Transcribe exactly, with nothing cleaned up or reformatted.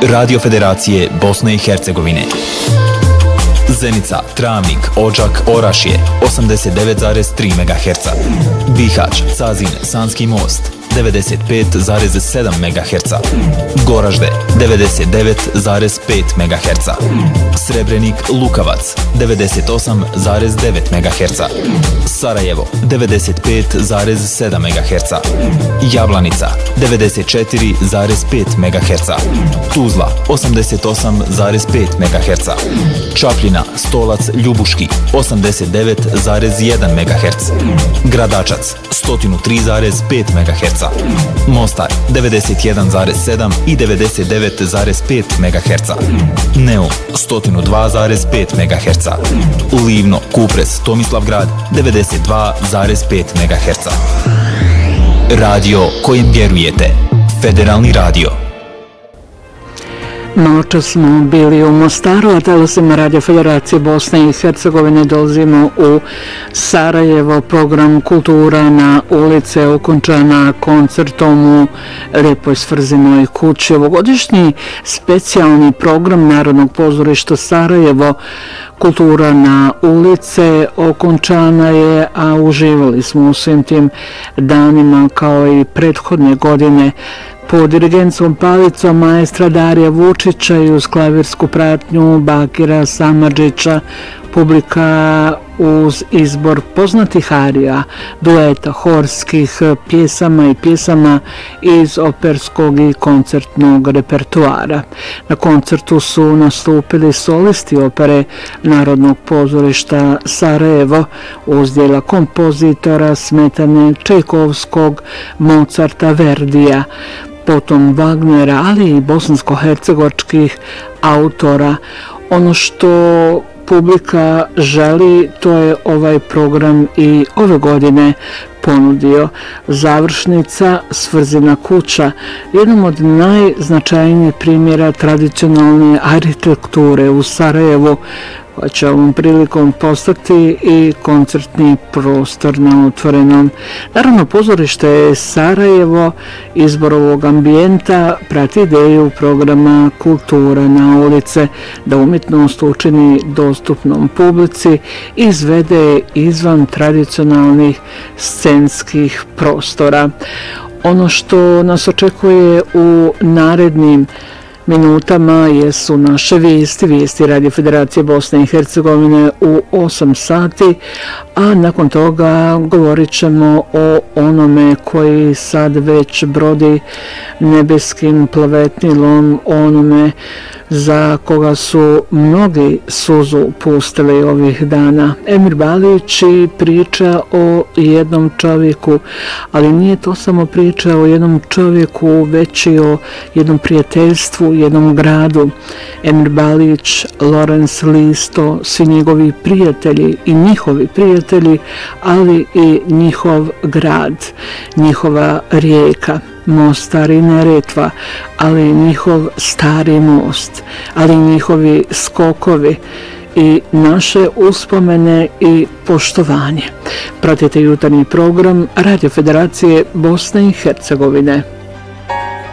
Radio Federacije Bosne i Hercegovine. Zenica, Travnik, Odžak, Orašje osamdeset devet zarez tri megaherca. Bihać, Cazin, Sanski most devedeset pet zarez sedam megaherca. Goražde devedeset devet zarez pet megaherca. Srebrenik, Lukavac devedeset osam zarez devet megaherca. Sarajevo devedeset pet zarez sedam megaherca. Jablanica devedeset četiri zarez pet megaherca. Tuzla osamdeset osam zarez pet megaherca. Čapljina, Stolac, Ljubuški osamdeset devet zarez jedan megaherc. Gradačac sto tri zarez pet megaherca. Mostar devedeset jedan zarez sedam i devedeset devet zarez pet megaherca. Neum sto dva zarez pet megaherca. Livno, Kupres, Tomislavgrad devedeset dva zarez pet megaherca. Radio kojem vjerujete. Federalni radio. Maločas smo bili u Mostaru, a talasima Radio Federacije Bosne i Hercegovine dolazimo u Sarajevo. Program Kultura na ulice okončana koncertom u Lijepoj Svrzinoj kući. Ovogodišnji specijalni program Narodnog pozorišta Sarajevo Kultura na ulice okončana je, a uživali smo u svim tim danima kao i prethodne godine pod dirigentskom palicom maestra Darija Vučića i uz klavirsku pratnju Bakira Samardžića, publika uz izbor poznatih arija, dueta, horskih pjesama i pjesama iz operskog i koncertnog repertoara. Na koncertu su nastupili solisti opere Narodnog pozorišta Sarajevo uz djela kompozitora Smetane, Čajkovskog, Mozarta, Verdija, potom Wagnera, ali i bosansko-hercegovačkih autora. Ono što publika želi, to je ovaj program i ove godine ponudio. Završnica Svrzina kuća, jednom od najznačajnijih primjera tradicionalne arhitekture u Sarajevu, koja će ovom prilikom postati i koncertni prostor na otvorenom. Naravno, pozorište Sarajevo, izbor ovog ambijenta, prati ideju programa Kultura na ulice, da umjetnost učini dostupnom publici i izvede izvan tradicionalnih scenskih prostora. Ono što nas očekuje u narednim minutama jesu naše vijesti, vijesti Radio Federacije Bosne i Hercegovine u osam sati, a nakon toga govorit ćemo o onome koji sad već brodi nebeskim plavetnilom, onome za koga su mnogi suzu pustili ovih dana. Emir Balić priča o jednom čovjeku, ali nije to samo priča o jednom čovjeku, već i o jednom prijateljstvu, jednom gradu. Emir Balić, Lorenz Listo, svi njegovi prijatelji i njihovi prijatelji, ali i njihov grad, njihova rijeka, Mostar i Neretva, ali njihov stari most, ali njihovi skokovi i naše uspomene i poštovanje. Pratite jutarnji program Radio Federacije Bosne i Hercegovine.